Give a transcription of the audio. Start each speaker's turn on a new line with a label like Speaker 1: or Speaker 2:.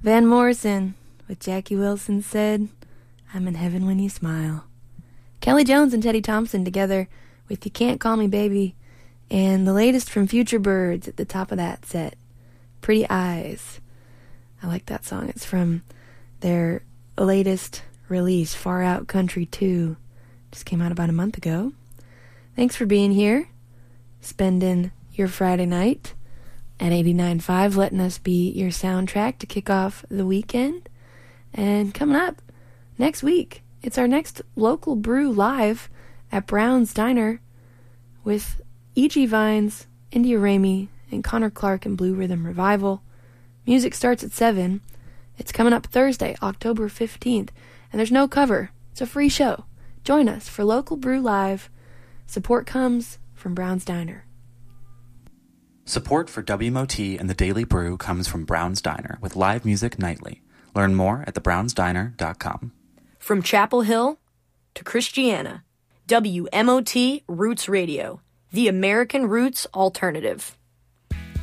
Speaker 1: Van Morrison with Jackie Wilson said, I'm in heaven when you smile. Kelly Jones and Teddy Thompson together with You Can't Call Me Baby, and the latest from Future Birds at the top of that set, Pretty Eyes. I like that song. It's from their latest release, Far Out Country 2. Just came out about a month ago. Thanks for being here, spending your Friday night at 89.5, letting us be your soundtrack to kick off the weekend. And coming up next week, it's our next local brew live at Brown's Diner with E.G. Vines, India Ramey, and Connor Clark and Blue Rhythm Revival. Music starts at 7. It's coming up Thursday, October 15th, and there's no cover. It's a free show. Join us for Local Brew Live. Support comes from Brown's Diner.
Speaker 2: Support for WMOT and the Daily Brew comes from Brown's Diner with live music nightly. Learn more at thebrownsdiner.com.
Speaker 3: From Chapel Hill to Christiana, WMOT Roots Radio, the American Roots Alternative.